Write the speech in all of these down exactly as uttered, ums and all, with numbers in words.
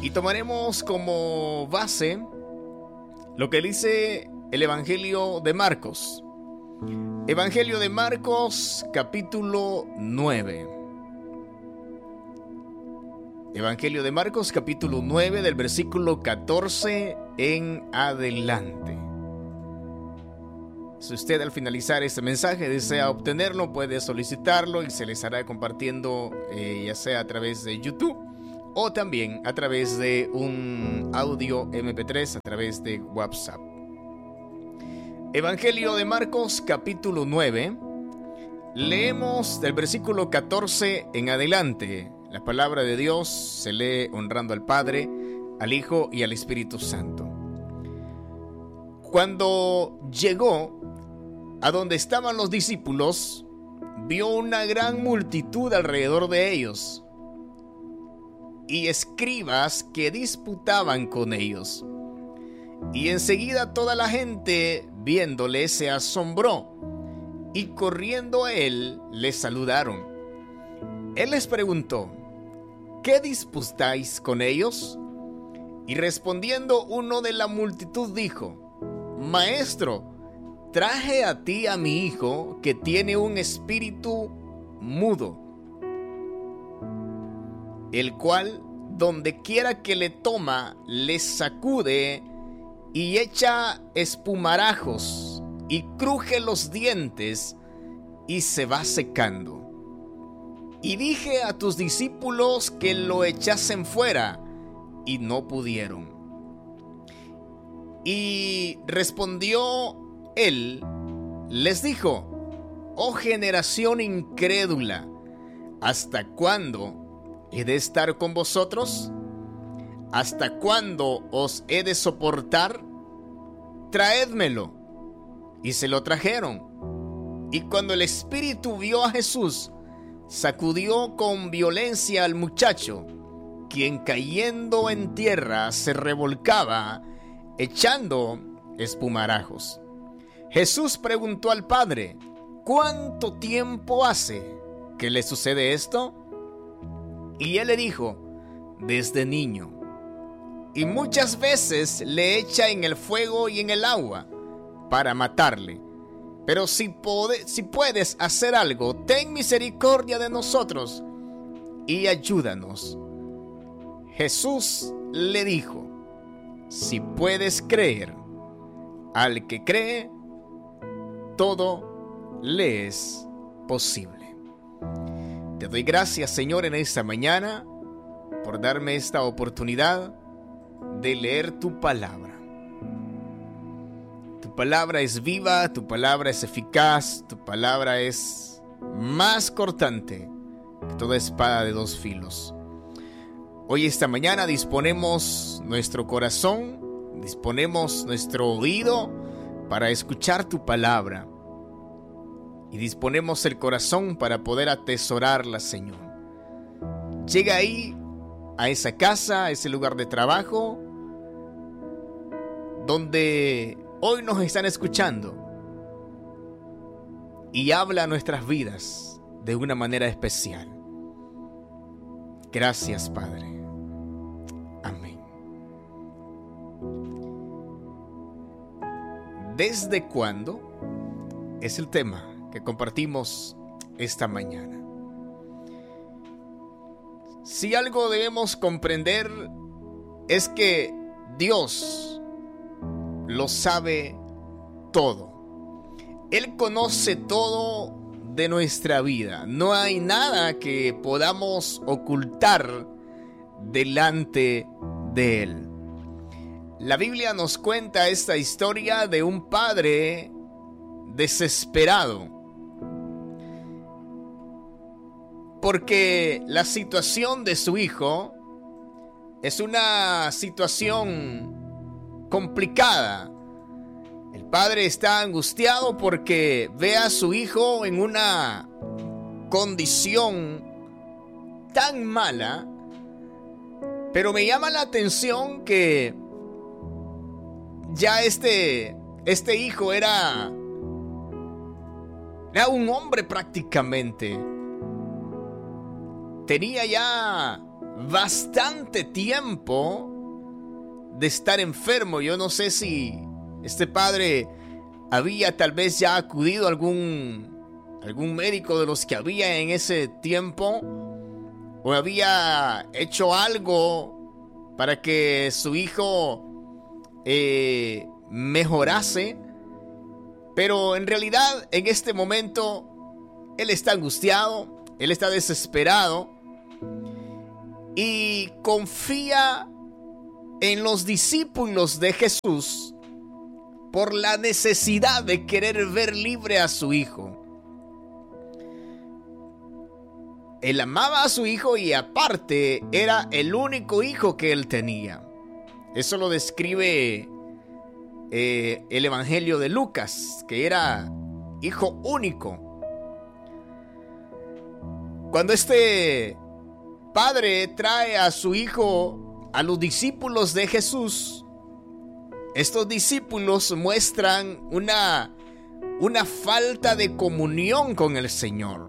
Y tomaremos como base lo que dice el Evangelio de Marcos. Evangelio de Marcos, capítulo nueve. Evangelio de Marcos, capítulo nueve, del versículo catorce en adelante. Si usted al finalizar este mensaje desea obtenerlo, puede solicitarlo y se les estará compartiendo eh, ya sea a través de YouTube o también a través de un audio eme pe tres a través de WhatsApp. Evangelio de Marcos, capítulo nueve. Leemos del versículo catorce en adelante. La palabra de Dios se lee honrando al Padre, al Hijo y al Espíritu Santo. Cuando llegó a donde estaban los discípulos, vio una gran multitud alrededor de ellos y escribas que disputaban con ellos. Y enseguida toda la gente, viéndole, se asombró, y corriendo a él, le saludaron. Él les preguntó: ¿qué disputáis con ellos? Y respondiendo uno de la multitud dijo: Maestro, traje a ti a mi hijo, que tiene un espíritu mudo, el cual donde quiera que le toma, le sacude y echa espumarajos y cruje los dientes y se va secando. Y dije a tus discípulos que lo echasen fuera, y no pudieron. Y respondió él, les dijo: oh generación incrédula, ¿hasta cuándo he de estar con vosotros? ¿Hasta cuándo os he de soportar? Traédmelo. Y se lo trajeron. Y cuando el espíritu vio a Jesús, sacudió con violencia al muchacho, quien cayendo en tierra se revolcaba, echando espumarajos. Jesús preguntó al padre: ¿cuánto tiempo hace que le sucede esto? Y él le dijo: desde niño. Y muchas veces le echa en el fuego y en el agua para matarle. Pero si, pode, si puedes hacer algo, ten misericordia de nosotros y ayúdanos. Jesús le dijo: si puedes creer, al que cree, todo le es posible. Te doy gracias, Señor, en esta mañana por darme esta oportunidad de leer tu palabra. Tu palabra es viva, tu palabra es eficaz, tu palabra es más cortante que toda espada de dos filos. Hoy, esta mañana, disponemos nuestro corazón, disponemos nuestro oído para escuchar tu palabra. Y disponemos el corazón para poder atesorarla, Señor. Llega ahí, a esa casa, a ese lugar de trabajo, donde hoy nos están escuchando, y habla a nuestras vidas de una manera especial. Gracias, Padre. Amén. ¿Desde cuándo? Es el tema que compartimos esta mañana. Si algo debemos comprender es que Dios lo sabe todo. Él conoce todo de nuestra vida. No hay nada que podamos ocultar delante de Él. La Biblia nos cuenta esta historia de un padre desesperado, porque la situación de su hijo es una situación complicada. El padre está angustiado porque ve a su hijo en una condición tan mala, pero me llama la atención que ya este, este hijo era, era un hombre prácticamente. Tenía ya bastante tiempo de estar enfermo. Yo no sé si este padre había tal vez ya acudido a algún, algún médico de los que había en ese tiempo, o había hecho algo para que su hijo eh, mejorase. Pero en realidad en este momento él está angustiado, él está desesperado y confía en los discípulos de Jesús por la necesidad de querer ver libre a su hijo. Él amaba a su hijo y aparte era el único hijo que él tenía. Eso lo describe eh, el Evangelio de Lucas, que era hijo único. Cuando este padre trae a su hijo a los discípulos de Jesús, estos discípulos muestran una, una falta de comunión con el Señor.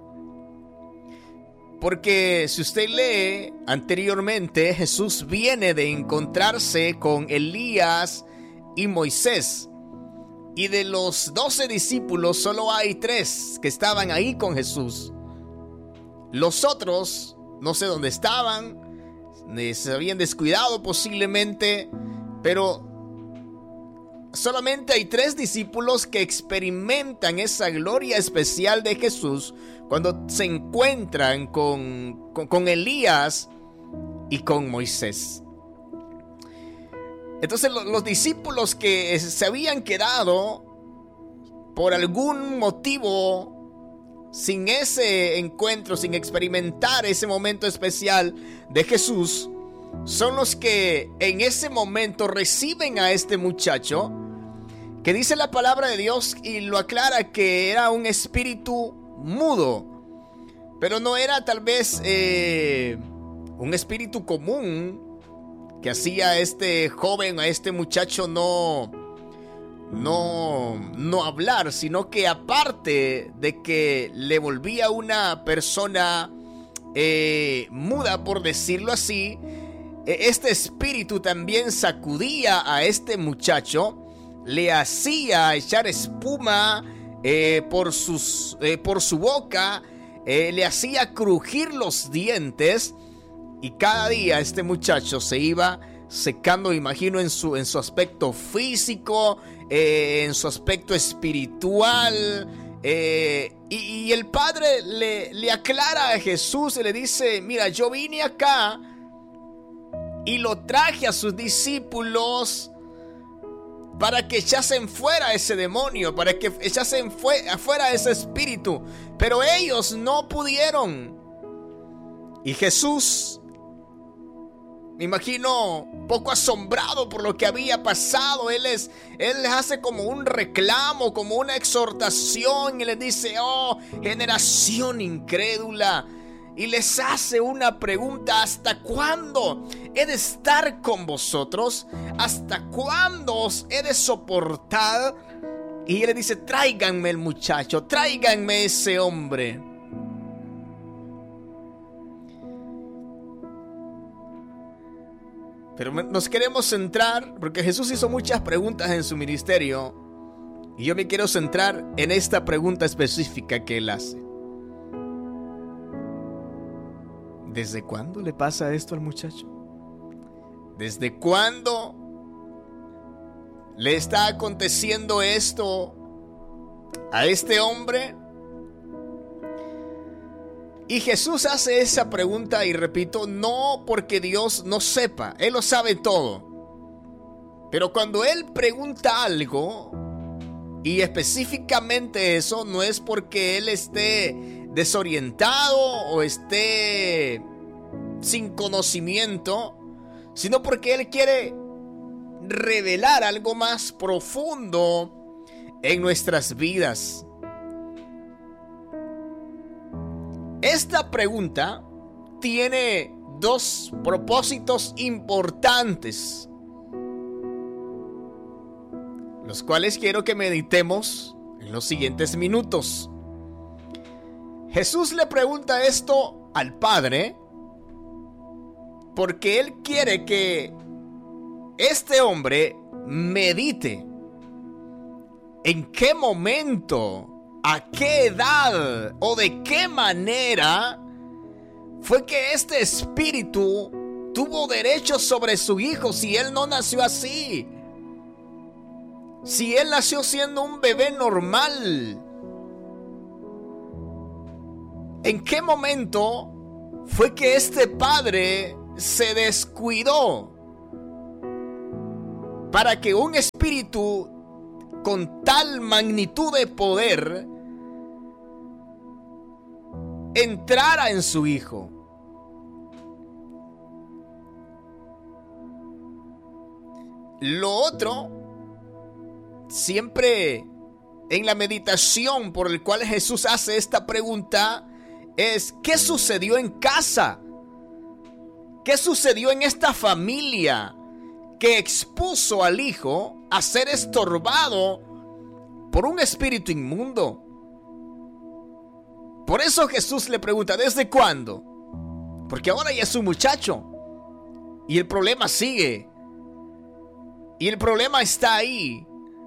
Porque si usted lee anteriormente, Jesús viene de encontrarse con Elías y Moisés. Y de los doce discípulos solo hay tres que estaban ahí con Jesús. Los otros no sé dónde estaban, se habían descuidado posiblemente, pero solamente hay tres discípulos que experimentan esa gloria especial de Jesús cuando se encuentran con, con, con Elías y con Moisés. Entonces los, los discípulos que se habían quedado por algún motivo sin ese encuentro, sin experimentar ese momento especial de Jesús, son los que en ese momento reciben a este muchacho, que dice la palabra de Dios y lo aclara que era un espíritu mudo, pero no era tal vez eh, un espíritu común que hacía a este joven, a este muchacho no, no, no hablar, sino que aparte de que le volvía una persona eh, muda, por decirlo así, este espíritu también sacudía a este muchacho, le hacía echar espuma eh, por, sus, eh, por su boca, eh, le hacía crujir los dientes, y cada día este muchacho se iba secando, imagino, en su, en su aspecto físico, eh, en su aspecto espiritual. Eh, y, y el padre le, le aclara a Jesús y le dice: mira, yo vine acá y lo traje a sus discípulos para que echasen fuera ese demonio, para que echasen fuera ese espíritu, pero ellos no pudieron. Y Jesús, me imagino, poco asombrado por lo que había pasado, él les, él les hace como un reclamo, como una exhortación, y les dice: oh, generación incrédula. Y les hace una pregunta: ¿hasta cuándo he de estar con vosotros? ¿Hasta cuándo os he de soportar? Y él le dice: tráiganme el muchacho, tráiganme ese hombre. Pero nos queremos centrar, porque Jesús hizo muchas preguntas en su ministerio, y yo me quiero centrar en esta pregunta específica que él hace. ¿Desde cuándo le pasa esto al muchacho? ¿Desde cuándo le está aconteciendo esto a este hombre? Y Jesús hace esa pregunta, y repito, no porque Dios no sepa, Él lo sabe todo. Pero cuando Él pregunta algo, y específicamente eso, no es porque Él esté desorientado o esté sin conocimiento, sino porque Él quiere revelar algo más profundo en nuestras vidas. Esta pregunta tiene dos propósitos importantes, los cuales quiero que meditemos en los siguientes minutos. Jesús le pregunta esto al Padre porque Él quiere que este hombre medite en qué momento, a qué edad o de qué manera fue que este espíritu tuvo derecho sobre su hijo si él no nació así. Si él nació siendo un bebé normal. ¿En qué momento fue que este padre se descuidó para que un espíritu con tal magnitud de poder entrara en su hijo? Lo otro, siempre en la meditación por el cual Jesús hace esta pregunta, es ¿qué sucedió en casa? ¿Qué sucedió en esta familia que expuso al hijo a ser estorbado por un espíritu inmundo? Por eso Jesús le pregunta, ¿desde cuándo? Porque ahora ya es un muchacho y el problema sigue. Y el problema está ahí.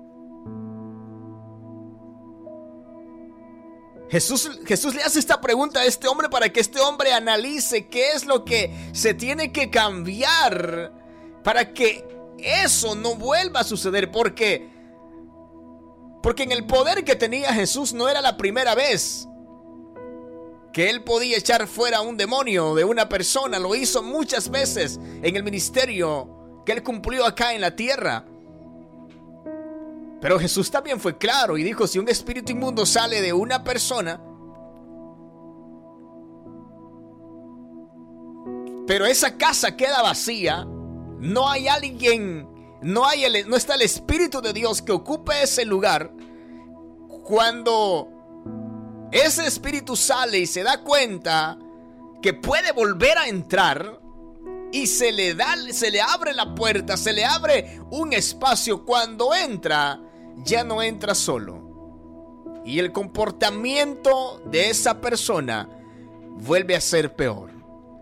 Jesús, Jesús le hace esta pregunta a este hombre para que este hombre analice qué es lo que se tiene que cambiar para que eso no vuelva a suceder. Porque, porque en el poder que tenía Jesús no era la primera vez que él podía echar fuera a un demonio de una persona. Lo hizo muchas veces en el ministerio que él cumplió acá en la tierra. Pero Jesús también fue claro y dijo, si un espíritu inmundo sale de una persona, pero esa casa queda vacía, no hay alguien, no hay el, no está el Espíritu de Dios que ocupe ese lugar. Cuando ese espíritu sale y se da cuenta que puede volver a entrar, y se le da, se le abre la puerta, se le abre un espacio, cuando entra, ya no entra solo. Y el comportamiento de esa persona vuelve a ser peor.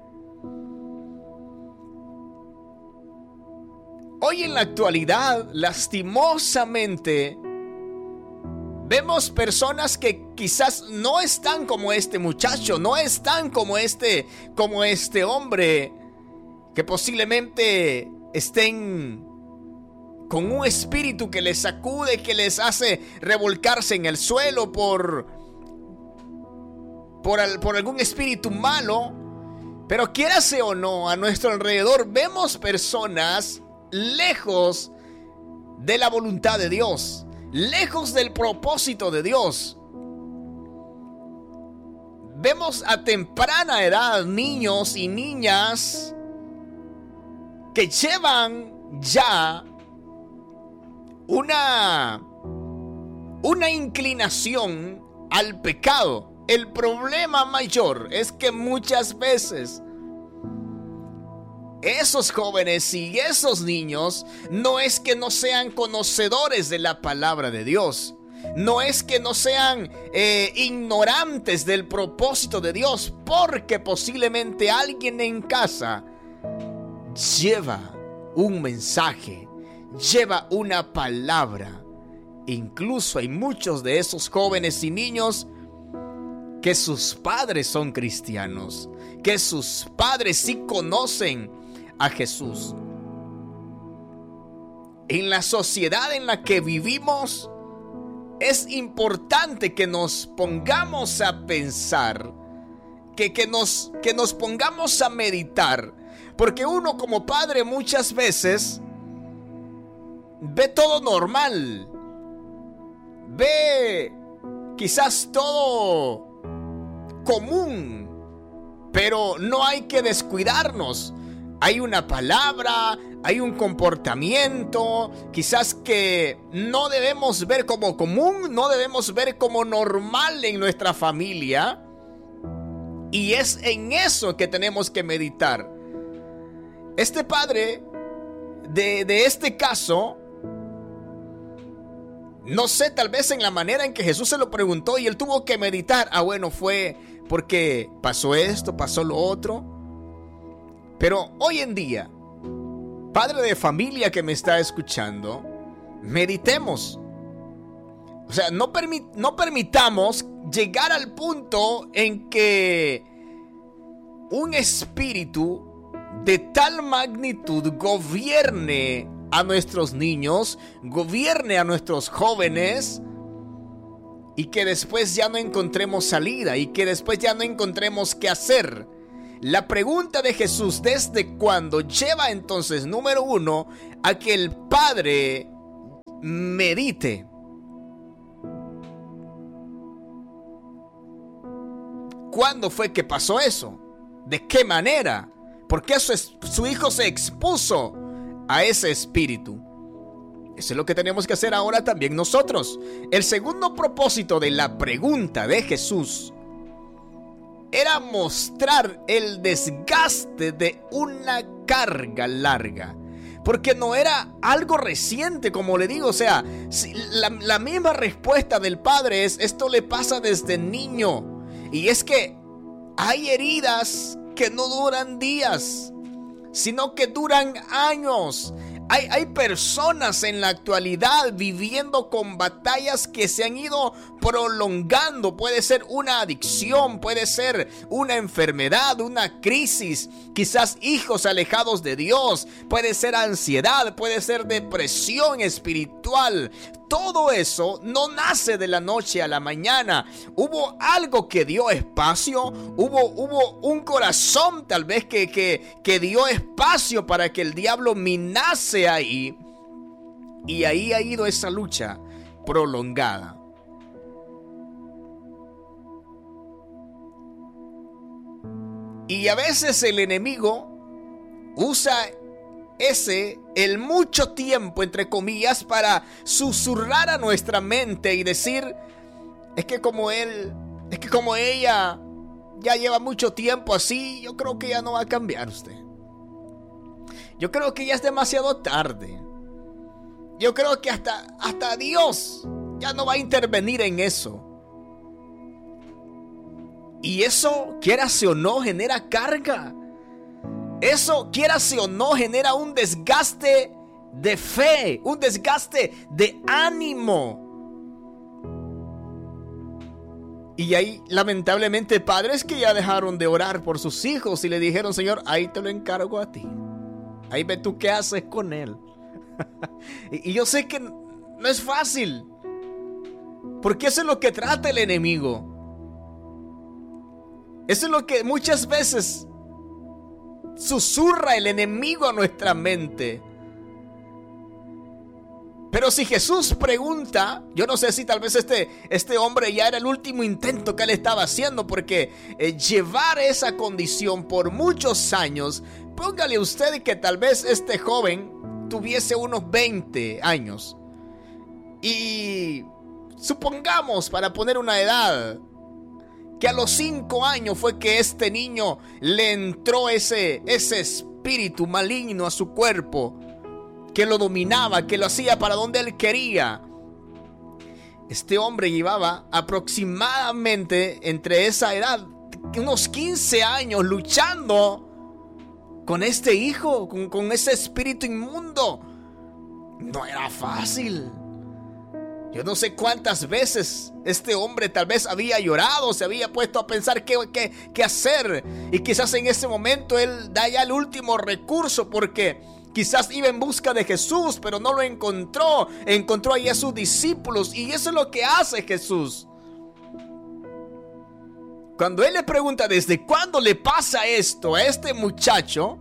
Hoy en la actualidad, lastimosamente, vemos personas que quizás no están como este muchacho, no están como este, como este hombre, que posiblemente estén con un espíritu que les sacude, que les hace revolcarse en el suelo por, por, al, por algún espíritu malo. Pero quiérase o no, a nuestro alrededor vemos personas lejos de la voluntad de Dios, lejos del propósito de Dios. Vemos a temprana edad niños y niñas que llevan ya una, una inclinación al pecado. El problema mayor es que muchas veces esos jóvenes y esos niños no es que no sean conocedores de la palabra de Dios, no es que no sean eh, ignorantes del propósito de Dios, porque posiblemente alguien en casa lleva un mensaje, lleva una palabra. Incluso hay muchos de esos jóvenes y niños que sus padres son cristianos, que sus padres sí conocen a Jesús. En la sociedad en la que vivimos, es importante que nos pongamos a pensar, que, que, nos, que nos pongamos a meditar. Porque uno como padre muchas veces ve todo normal, ve quizás todo común, pero no hay que descuidarnos. Hay una palabra, hay un comportamiento, quizás que no debemos ver como común, no debemos ver como normal en nuestra familia. Y es en eso que tenemos que meditar. Este padre de, de este caso, no sé, tal vez en la manera en que Jesús se lo preguntó y él tuvo que meditar. Ah, bueno, fue porque pasó esto, pasó lo otro. Pero hoy en día, padre de familia que me está escuchando, meditemos. O sea, no, permi- no permitamos llegar al punto en que un espíritu de tal magnitud gobierne a nuestros niños, gobierne a nuestros jóvenes, y que después ya no encontremos salida, y que después ya no encontremos qué hacer. La pregunta de Jesús, ¿desde cuándo?, lleva entonces, número uno, a que el padre medite. ¿Cuándo fue que pasó eso? ¿De qué manera? ¿Por qué su, su hijo se expuso a ese espíritu? Eso es lo que tenemos que hacer ahora también nosotros. El segundo propósito de la pregunta de Jesús era mostrar el desgaste de una carga larga. Porque no era algo reciente, como le digo. O sea, la, la misma respuesta del padre es: esto le pasa desde niño. Y es que hay heridas que no duran días, sino que duran años. Hay, hay personas en la actualidad viviendo con batallas que se han ido prolongando. Puede ser una adicción, puede ser una enfermedad, una crisis, quizás hijos alejados de Dios, puede ser ansiedad, puede ser depresión espiritual. Todo eso no nace de la noche a la mañana. Hubo algo que dio espacio, hubo, hubo un corazón tal vez que, que, que dio espacio para que el diablo minase ahí. Y ahí ha ido esa lucha prolongada. Y a veces el enemigo usa ese, el mucho tiempo, entre comillas, para susurrar a nuestra mente y decir: es que como él, es que como ella ya lleva mucho tiempo así, yo creo que ya no va a cambiar usted. Yo creo que ya es demasiado tarde. Yo creo que hasta, hasta Dios ya no va a intervenir en eso. Y eso, quieras o no, genera carga. Eso, quieras o no, genera un desgaste de fe, un desgaste de ánimo. Y hay lamentablemente padres que ya dejaron de orar por sus hijos y le dijeron: Señor, ahí te lo encargo a ti. Ahí ve tú qué haces con él. y, y yo sé que no es fácil, porque eso es lo que trata el enemigo. Eso es lo que muchas veces susurra el enemigo a nuestra mente. Pero si Jesús pregunta, yo no sé si tal vez este, este hombre ya era el último intento que él estaba haciendo, porque eh, llevar esa condición por muchos años, póngale usted que tal vez este joven tuviese unos veinte años. Y supongamos, para poner una edad, que a los cinco años fue que este niño le entró ese, ese espíritu maligno a su cuerpo, que lo dominaba, que lo hacía para donde él quería. Este hombre llevaba aproximadamente entre esa edad, unos quince años, luchando con este hijo, con, con ese espíritu inmundo. No era fácil. Yo no sé cuántas veces este hombre tal vez había llorado, se había puesto a pensar qué, qué, qué hacer. Y quizás en ese momento él da ya el último recurso, porque quizás iba en busca de Jesús, pero no lo encontró. Encontró ahí a sus discípulos, y eso es lo que hace Jesús. Cuando él le pregunta desde cuándo le pasa esto a este muchacho,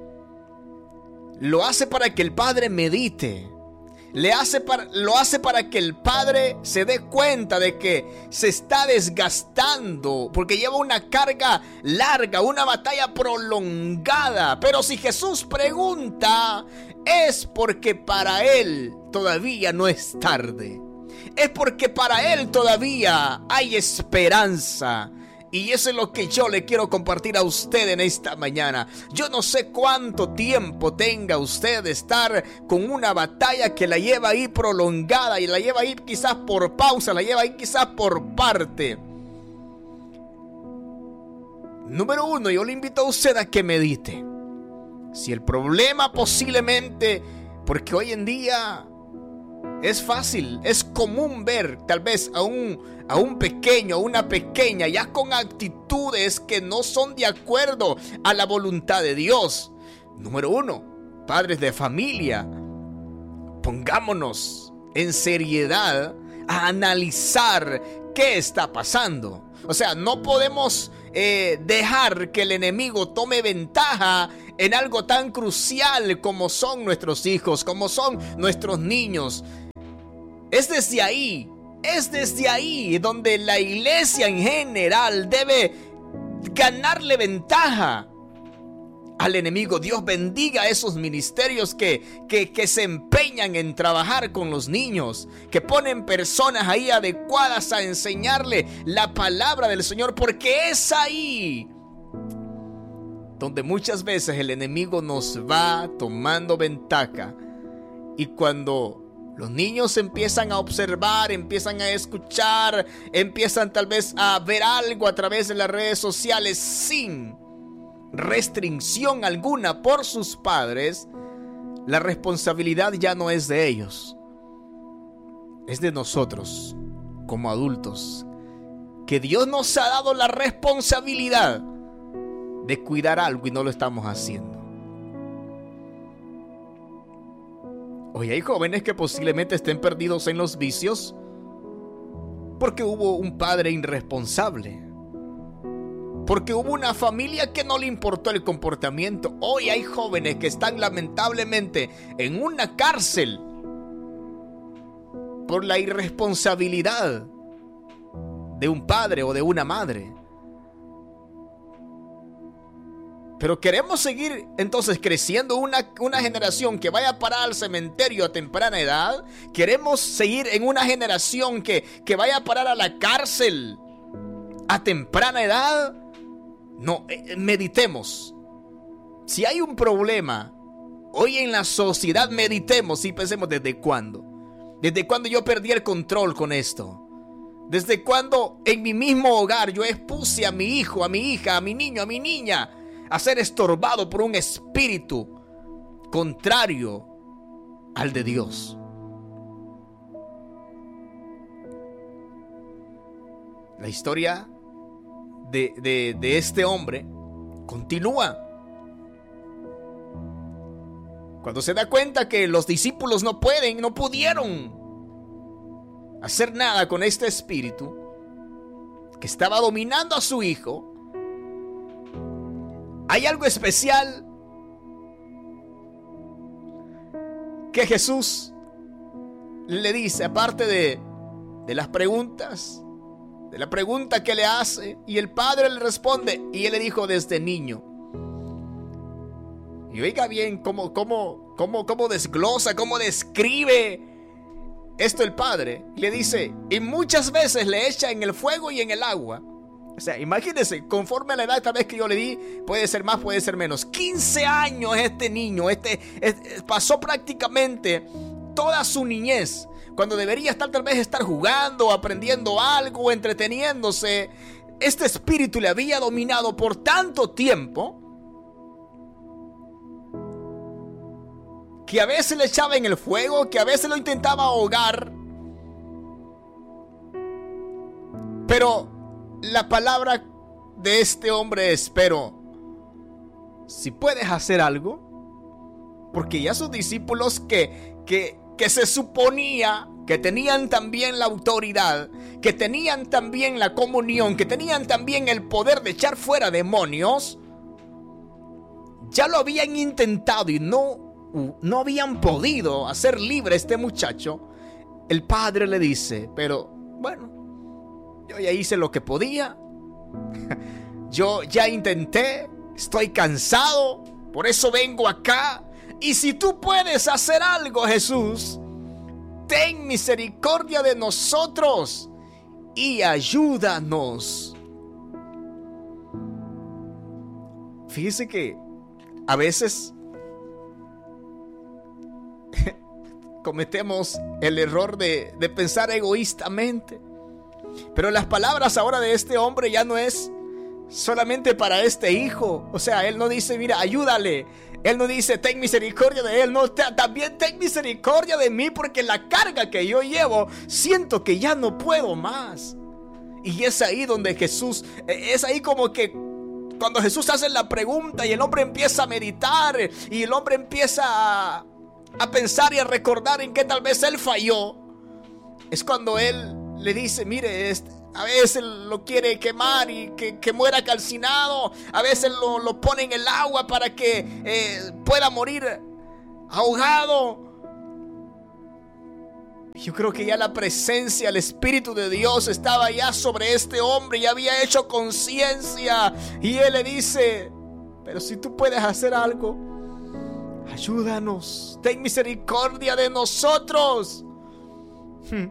lo hace para que el padre medite. Le hace para, lo hace para que el padre se dé cuenta de que se está desgastando, porque lleva una carga larga, una batalla prolongada. Pero si Jesús pregunta, es porque para él todavía no es tarde. Es porque para él todavía hay esperanza. Y eso es lo que yo le quiero compartir a usted en esta mañana. Yo no sé cuánto tiempo tenga usted de estar con una batalla que la lleva ahí prolongada, y la lleva ahí quizás por pausa, la lleva ahí quizás por parte. Número uno, yo le invito a usted a que medite. Si el problema posiblemente, porque hoy en día es fácil, es común ver tal vez a un, a un pequeño, a una pequeña, ya con actitudes que no son de acuerdo a la voluntad de Dios. Número uno, padres de familia, pongámonos en seriedad a analizar qué está pasando. O sea, no podemos eh, dejar que el enemigo tome ventaja en algo tan crucial como son nuestros hijos, como son nuestros niños. Es desde ahí, es desde ahí donde la iglesia en general debe ganarle ventaja al enemigo. Dios bendiga a esos ministerios que, que, que se empeñan en trabajar con los niños, que ponen personas ahí adecuadas a enseñarle la palabra del Señor, porque es ahí donde muchas veces el enemigo nos va tomando ventaja. Y cuando los niños empiezan a observar, empiezan a escuchar, empiezan tal vez a ver algo a través de las redes sociales sin restricción alguna por sus padres, la responsabilidad ya no es de ellos, es de nosotros como adultos, que Dios nos ha dado la responsabilidad de cuidar algo y no lo estamos haciendo. Hoy hay jóvenes que posiblemente estén perdidos en los vicios porque hubo un padre irresponsable, porque hubo una familia que no le importó el comportamiento. Hoy hay jóvenes que están lamentablemente en una cárcel por la irresponsabilidad de un padre o de una madre. Pero queremos seguir entonces creciendo una, una generación que vaya a parar al cementerio a temprana edad. Queremos seguir en una generación que, que vaya a parar a la cárcel a temprana edad. No, eh, meditemos. Si hay un problema hoy en la sociedad, meditemos y pensemos desde cuándo. Desde cuándo yo perdí el control con esto. Desde cuándo en mi mismo hogar yo expuse a mi hijo, a mi hija, a mi niño, a mi niña a ser estorbado por un espíritu contrario al de Dios. La historia de, de, de este hombre continúa. Cuando se da cuenta que los discípulos no pueden, no pudieron hacer nada con este espíritu que estaba dominando a su hijo, hay algo especial que Jesús le dice, aparte de, de las preguntas, de la pregunta que le hace, y el padre le responde, y él le dijo desde niño. Y oiga bien cómo, cómo, cómo, cómo desglosa, cómo describe esto el padre. Le dice, y muchas veces le echa en el fuego y en el agua. O sea, imagínense, conforme a la edad tal vez que yo le di, puede ser más, puede ser menos. quince años este niño, este, este pasó prácticamente toda su niñez, cuando debería estar tal vez estar jugando, aprendiendo algo, entreteniéndose. Este espíritu le había dominado por tanto tiempo que a veces le echaba en el fuego, que a veces lo intentaba ahogar. Pero la palabra de este hombre es, pero si puedes hacer algo, porque ya sus discípulos que, que, que se suponía que tenían también la autoridad, que tenían también la comunión, que tenían también el poder de echar fuera demonios, ya lo habían intentado y no, no habían podido hacer libre a este muchacho. El padre le dice, pero bueno, yo ya hice lo que podía. Yo ya intenté. Estoy cansado. Por eso vengo acá. Y si tú puedes hacer algo, Jesús, ten misericordia de nosotros y ayúdanos. Fíjese que a veces cometemos el error de, de pensar egoístamente. Pero las palabras ahora de este hombre ya no es solamente para este hijo. O sea, Él no dice, mira, ayúdale. Él no dice, ten misericordia de él. No, también ten misericordia de mí, porque la carga que yo llevo, siento que ya no puedo más. Y es ahí donde Jesús, es ahí como que cuando Jesús hace la pregunta y el hombre empieza a meditar y el hombre empieza a, a pensar y a recordar en que tal vez él falló, es cuando él le dice, mire, este, a veces lo quiere quemar y que, que muera calcinado. A veces lo, lo pone en el agua para que eh, pueda morir ahogado. Yo creo que ya la presencia, el Espíritu de Dios estaba ya sobre este hombre y había hecho conciencia. Y él le dice, pero si tú puedes hacer algo, ayúdanos, ten misericordia de nosotros. Hmm.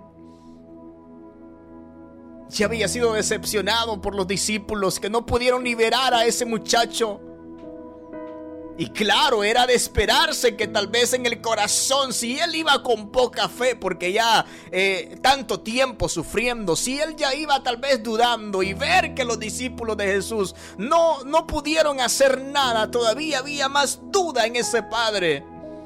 Ya había sido decepcionado por los discípulos que no pudieron liberar a ese muchacho. Y claro, era de esperarse que tal vez en el corazón, si él iba con poca fe, porque ya eh, tanto tiempo sufriendo, si él ya iba tal vez dudando y ver que los discípulos de Jesús no, no pudieron hacer nada, todavía había más duda en ese padre.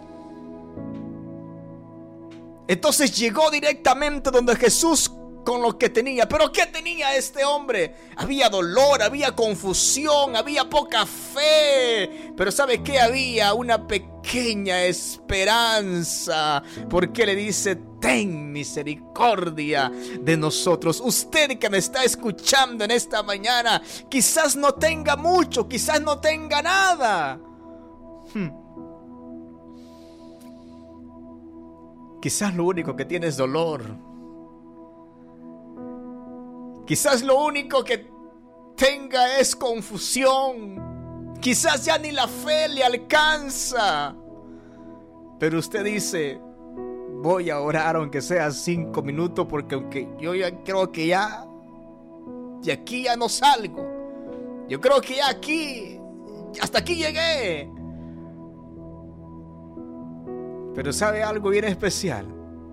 Entonces llegó directamente donde Jesús con lo que tenía. Pero ¿qué tenía este hombre? Había dolor, había confusión, había poca fe. Pero ¿sabe qué? Había una pequeña esperanza, porque le dice, ten misericordia de nosotros. Usted que me está escuchando en esta mañana, quizás no tenga mucho, quizás no tenga nada. Hmm. Quizás lo único que tiene es dolor. Quizás lo único que tenga es confusión. Quizás ya ni la fe le alcanza. Pero usted dice, voy a orar aunque sea cinco minutos, porque aunque yo ya creo que ya de aquí ya no salgo. Yo creo que ya aquí, hasta aquí llegué. Pero ¿sabe algo bien especial?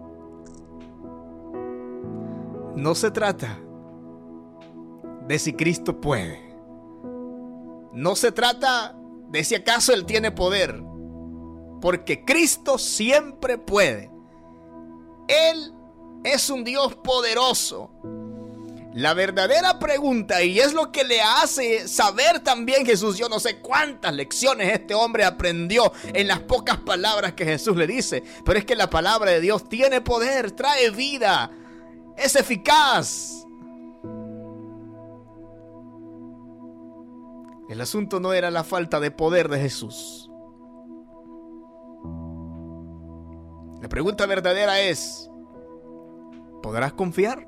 No se trata de si Cristo puede. No se trata de si acaso Él tiene poder, porque Cristo siempre puede. Él es un Dios poderoso. La verdadera pregunta, y es lo que le hace saber también Jesús, yo no sé cuántas lecciones este hombre aprendió en las pocas palabras que Jesús le dice, pero es que la palabra de Dios tiene poder, trae vida, es eficaz. El asunto no era la falta de poder de Jesús. La pregunta verdadera es, ¿podrás confiar?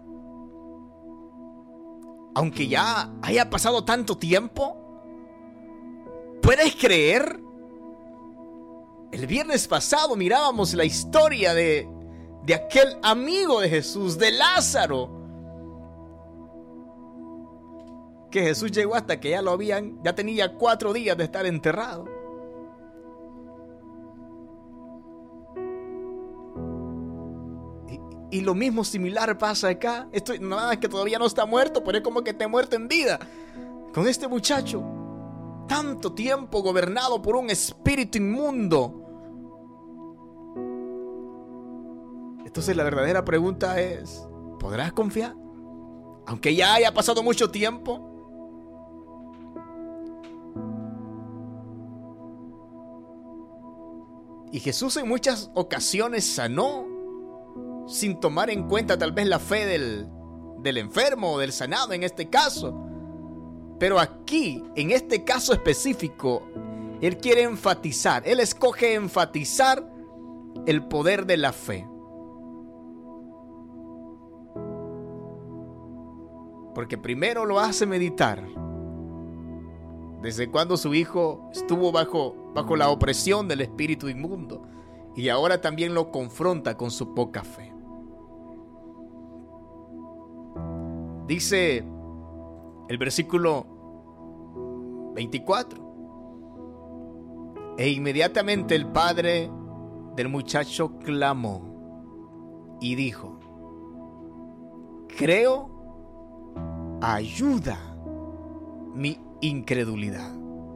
Aunque ya haya pasado tanto tiempo, ¿puedes creer? El viernes pasado mirábamos la historia de, de aquel amigo de Jesús, de Lázaro, que Jesús llegó hasta que ya lo habían, ya tenía cuatro días de estar enterrado. Y, y lo mismo similar pasa acá. Esto nada más que todavía no está muerto, pero es como que esté muerto en vida. Con este muchacho, tanto tiempo gobernado por un espíritu inmundo. Entonces la verdadera pregunta es, ¿podrás confiar? Aunque ya haya pasado mucho tiempo. Y Jesús en muchas ocasiones sanó sin tomar en cuenta tal vez la fe del, del enfermo o del sanado en este caso. Pero aquí, en este caso específico, Él quiere enfatizar, Él escoge enfatizar el poder de la fe. Porque primero lo hace meditar. Desde cuando su hijo estuvo bajo, bajo la opresión del espíritu inmundo. Y ahora también lo confronta con su poca fe. Dice el versículo veinticuatro. E inmediatamente el padre del muchacho clamó y dijo: creo, ayuda mi incredulidad.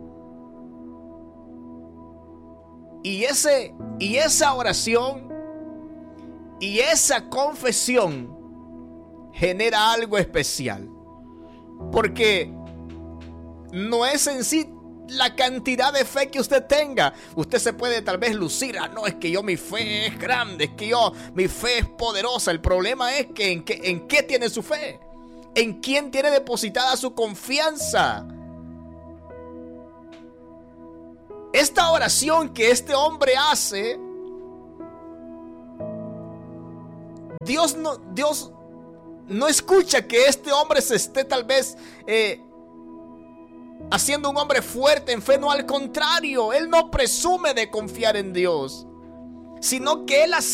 Y, ese, y esa oración y esa confesión genera algo especial. Porque no es en sí la cantidad de fe que usted tenga. Usted se puede tal vez lucir, ah, no, es que yo mi fe es grande, es que yo mi fe es poderosa. El problema es que en qué, en qué tiene su fe, en quién tiene depositada su confianza. Esta oración que este hombre hace, Dios no, Dios no escucha que este hombre se esté tal vez eh, haciendo un hombre fuerte en fe. No, al contrario, él no presume de confiar en Dios, sino que él